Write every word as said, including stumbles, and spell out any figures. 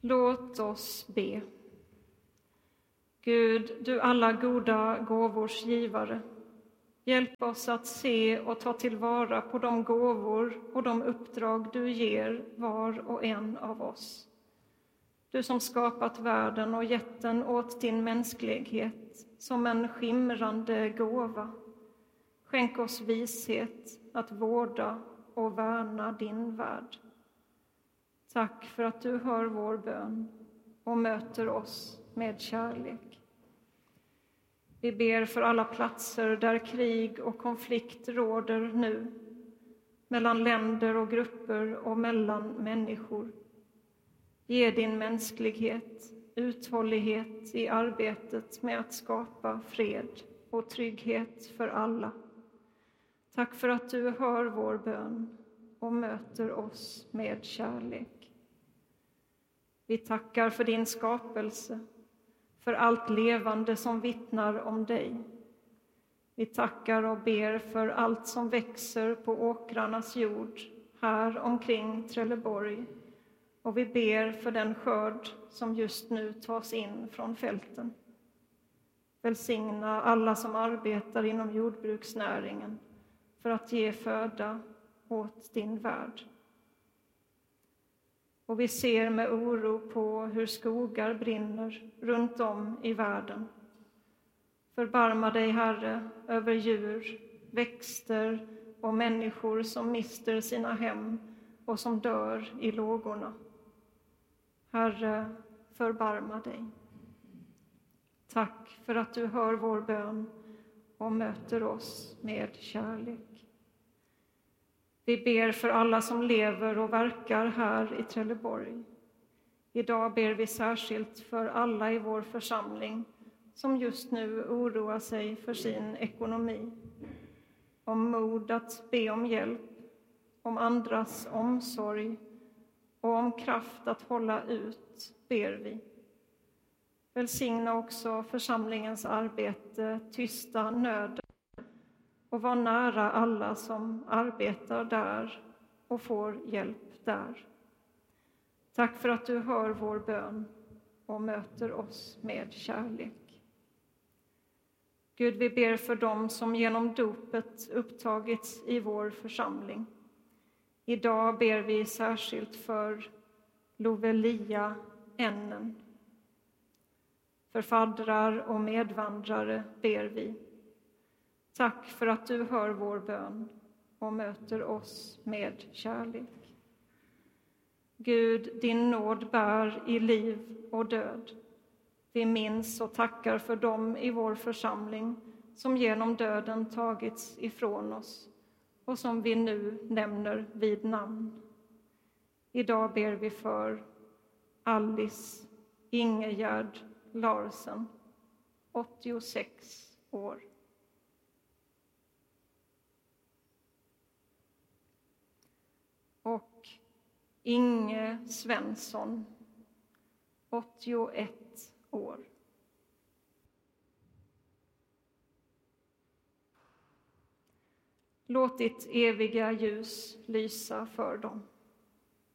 Låt oss be. Gud, du alla goda gåvors givare, hjälp oss att se och ta tillvara på de gåvor och de uppdrag du ger var och en av oss. Du som skapat världen och gett den åt din mänsklighet som en skimrande gåva. Skänk oss vishet att vårda och värna din värld. Tack för att du hör vår bön och möter oss med kärlek. Vi ber för alla platser där krig och konflikt råder nu, mellan länder och grupper och mellan människor. Ge din mänsklighet uthållighet i arbetet med att skapa fred och trygghet för alla. Tack för att du hör vår bön och möter oss med kärlek. Vi tackar för din skapelse, för allt levande som vittnar om dig. Vi tackar och ber för allt som växer på åkrarnas jord här omkring Trelleborg. Och vi ber för den skörd som just nu tas in från fälten. Välsigna alla som arbetar inom jordbruksnäringen för att ge föda åt din värld. Och vi ser med oro på hur skogar brinner runt om i världen. Förbarma dig, Herre, över djur, växter och människor som mister sina hem och som dör i lågorna. Herre, förbarma dig. Tack för att du hör vår bön och möter oss med kärlek. Vi ber för alla som lever och verkar här i Trelleborg. Idag ber vi särskilt för alla i vår församling som just nu oroar sig för sin ekonomi. Om mod att be om hjälp, om andras omsorg och om kraft att hålla ut ber vi. Välsigna också församlingens arbete, tysta nöden och var nära alla som arbetar där och får hjälp där. Tack för att du hör vår bön och möter oss med kärlek. Gud, vi ber för dem som genom dopet upptagits i vår församling. Idag ber vi särskilt för Lovelia Ennen. För faddrar och medvandrare ber vi. Tack för att du hör vår bön och möter oss med kärlek. Gud, din nåd bär i liv och död. Vi minns och tackar för dem i vår församling som genom döden tagits ifrån oss och som vi nu nämner vid namn. Idag ber vi för Alice Ingegärd Larsen, åttiosex år. Och Inge Svensson, åttioett år. Låt ditt eviga ljus lysa för dem.